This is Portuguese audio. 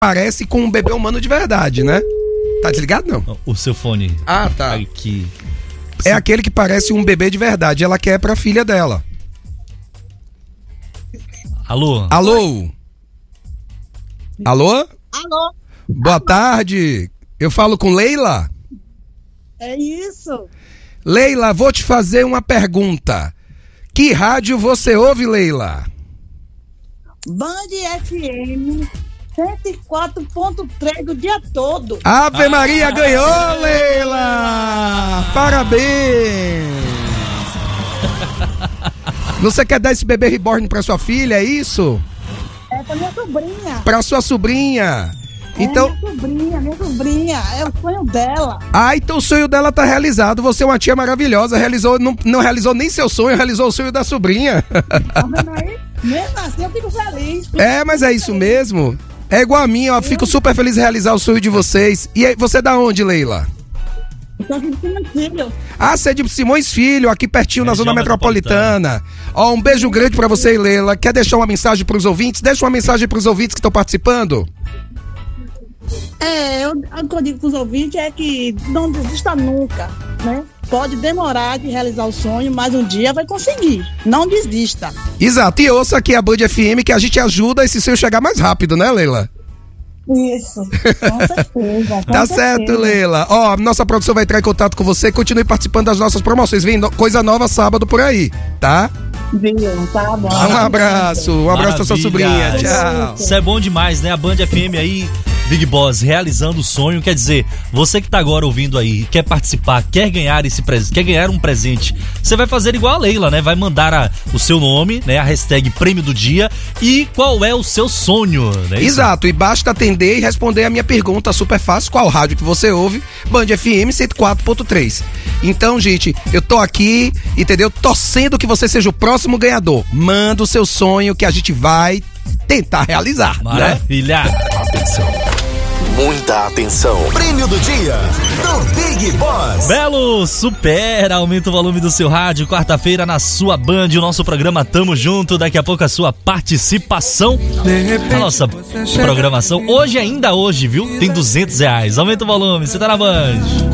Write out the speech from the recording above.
parece com um bebê humano de verdade, né? Tá desligado, não? O seu fone. Ah, tá. Aqui. É aquele que parece um bebê de verdade. Ela quer pra filha dela. Alô? Alô? Alô? Alô? Boa tarde. Eu falo com Leila? É isso. Leila, vou te fazer uma pergunta. Que rádio você ouve, Leila? Band FM 104.3 do dia todo. Ave Maria, ganhou, Leila! Parabéns! Você quer dar esse bebê reborn pra sua filha, é isso? É pra minha sobrinha. Pra sua sobrinha. Então, Minha sobrinha, é o sonho dela. então o sonho dela tá realizado. Você é uma tia maravilhosa, não realizou nem seu sonho, realizou o sonho da sobrinha. Tá vendo aí? Mesmo assim eu fico feliz. Mas é isso mesmo. É igual a mim, ó. Fico super feliz em realizar o sonho de vocês. E aí, você é da onde, Leila? Eu tô aqui com meu filho. Você é de Simões Filho, aqui pertinho na zona metropolitana. Ó, um beijo grande pra você, Leila. Quer deixar uma mensagem pros ouvintes? Deixa uma mensagem pros ouvintes que estão participando. O que eu digo pros ouvintes é que não desista nunca, né? Pode demorar de realizar o sonho, mas um dia vai conseguir. Não desista. Exato. E ouça aqui a Band FM que a gente ajuda esse sonho chegar mais rápido, né, Leila? Isso, com certeza. Tá certo, Leila. Ó, nossa produção vai entrar em contato com você. Continue participando das nossas promoções. Vem coisa nova sábado por aí, tá? Tá bom. Um abraço pra sua sobrinha. Tchau. Isso é bom demais, né? A Band FM aí, Big Boss, realizando o sonho. Quer dizer, você que tá agora ouvindo aí, quer participar, quer ganhar esse presente, quer ganhar um presente, você vai fazer igual a Leila, né? Vai mandar o seu nome, né? A hashtag prêmio do dia e qual é o seu sonho, né? Exato, e basta atender e responder a minha pergunta super fácil, qual rádio que você ouve? Band FM 104.3. Então, gente, eu tô aqui, entendeu? Torcendo que você seja o próximo ganhador. Manda o seu sonho que a gente vai tentar realizar. Maravilha! Né? Atenção. Muita atenção. Prêmio do dia do Big Boss. Belo, supera, aumenta o volume do seu rádio. Quarta-feira na sua Band, o nosso programa Tamo Junto. Daqui a pouco a sua participação na nossa programação. Hoje, ainda hoje, viu? Tem R$200. Aumenta o volume, você tá na Band.